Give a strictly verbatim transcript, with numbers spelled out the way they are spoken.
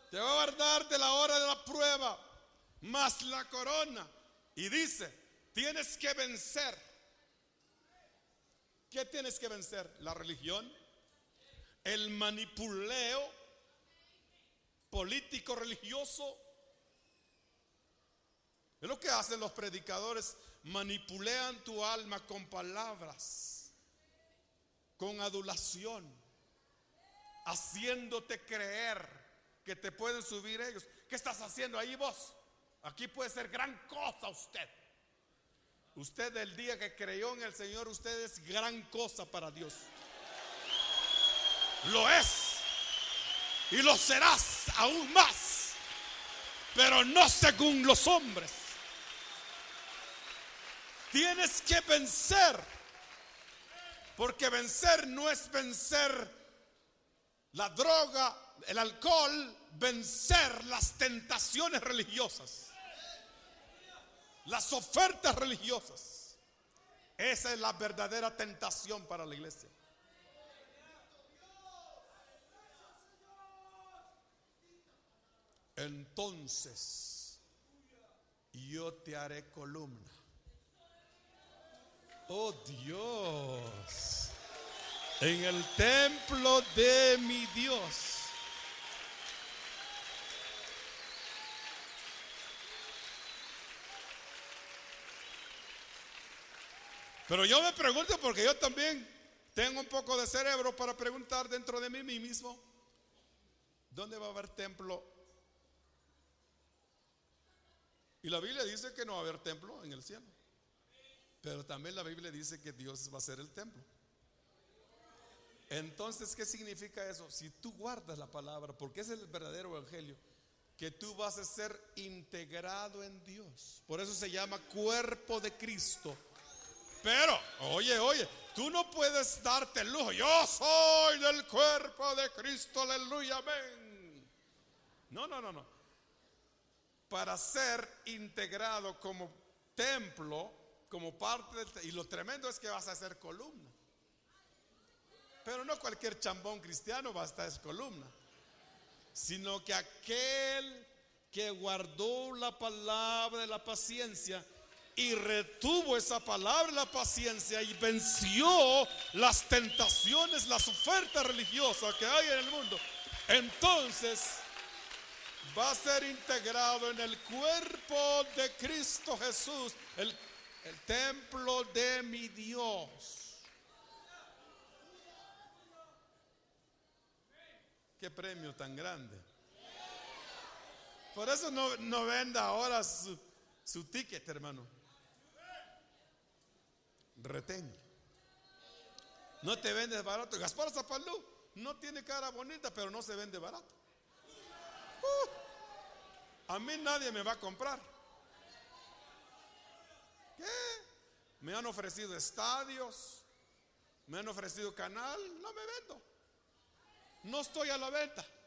te va a guardar de la hora de la prueba, más la corona. Y dice, tienes que vencer. ¿Qué tienes que vencer? La religión, el manipuleo político religioso. Es lo que hacen los predicadores, manipulean tu alma con palabras, con adulación, haciéndote creer que te pueden subir ellos. ¿Qué estás haciendo ahí vos? Aquí puede ser gran cosa usted. Usted el día que creyó en el Señor, usted es gran cosa para Dios. Lo es. Y lo serás aún más. Pero no según los hombres. Tienes que vencer. Porque vencer no es vencer la droga, el alcohol, vencer las tentaciones religiosas, las ofertas religiosas. Esa es la verdadera tentación para la iglesia. Entonces yo te haré columna. Oh Dios, en el templo de mi Dios. Pero yo me pregunto, porque yo también tengo un poco de cerebro para preguntar dentro de mí mismo, ¿dónde va a haber templo? Y la Biblia dice que no va a haber templo en el cielo. Pero también la Biblia dice que Dios va a ser el templo. Entonces, ¿qué significa eso? Si tú guardas la palabra, porque es el verdadero evangelio, que tú vas a ser integrado en Dios. Por eso se llama cuerpo de Cristo. Pero, oye, oye, tú no puedes darte el lujo. Yo soy del cuerpo de Cristo, aleluya, amén. No, no, no, no. Para ser integrado como templo, como parte del, y lo tremendo es que vas a ser columna. Pero no cualquier chambón cristiano va a estar en columna, sino que aquel que guardó la palabra de la paciencia y retuvo esa palabra de la paciencia y venció las tentaciones, las ofertas religiosas que hay en el mundo, entonces va a ser integrado en el cuerpo de Cristo Jesús, el, el templo de mi Dios. Qué premio tan grande. Por eso no, no venda ahora su, su ticket, hermano. Retén. No te vendes barato. Gaspar Zapalú no tiene cara bonita, pero no se vende barato. Uh, a mí nadie me va a comprar. ¿Qué? Me han ofrecido estadios, me han ofrecido canal, no me vendo. No estoy a la venta.